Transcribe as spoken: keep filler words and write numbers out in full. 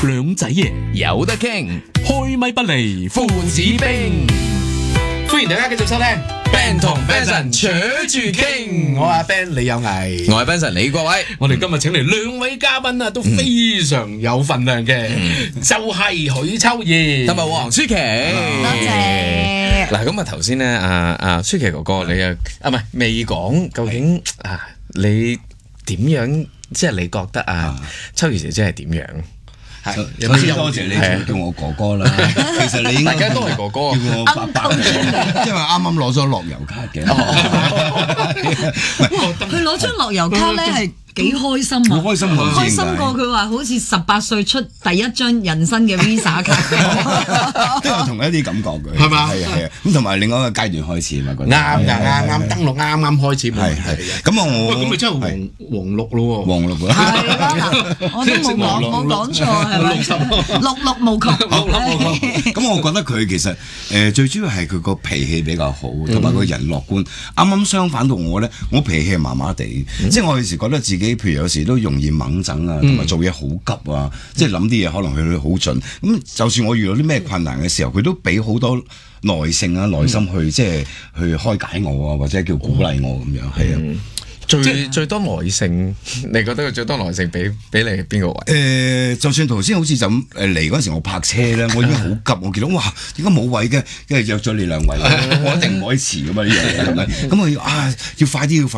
兩仔爺有得傾，開咪不離父子兵。歡迎大家繼續收聽 Ben 同 Benson 扯住傾， 我阿 Ben 李有毅， 我係 Benson 李國偉。 我哋今日請嚟兩位嘉賓啊，都非常有份量嘅，就係許秋怡同埋黃舒淇。 多謝。 嗱，咁啊頭先咧，阿阿舒淇哥哥，你啊啊唔係未講究竟啊，你點樣？即係你覺得啊，秋怡姐姐係點樣？ 係，首先多謝你叫我哥哥啦。其實你應該大家都係哥哥， 叫我伯伯，因為啱啱攞咗樂悠卡嘅。 佢攞張樂悠卡咧係幾開心啊！ 好開心啊！ 開心過佢話好似十八歲出第一張人生嘅 Visa 卡， 都有同一啲感覺嘅， 係嘛？ 係啊係啊。咁同埋另外一個階段開始嘛，覺得啱㗎，啱啱登錄啱啱開始， 係係。咁啊我咁咪真係黃黃綠咯喎， 黃綠啦。 係啦，我都冇講冇講錯係咪？六六無窮。 咁我覺得佢其實誒最主要係佢個脾氣比較好，同埋個人樂觀。啱啱相反到我咧，我脾氣係麻麻地，即係我有時覺得自己譬如有時都容易猛整啊，同埋做嘢好急啊，即係諗啲嘢可能去到好盡。咁就算我遇到啲咩困難嘅時候，佢都俾好多耐性啊、耐心去即係去開解我啊，或者叫鼓勵我咁樣。係啊。 最最多耐性，你覺得佢最多耐性俾俾你邊個位？ 誒，就算頭先好似就咁誒嚟嗰陣時，我泊車咧，我已經好急，我見到哇，點解冇位嘅？跟住約咗你兩位，我一定唔可以遲噶嘛呢樣嘢係咪？咁我要啊，要快啲要快。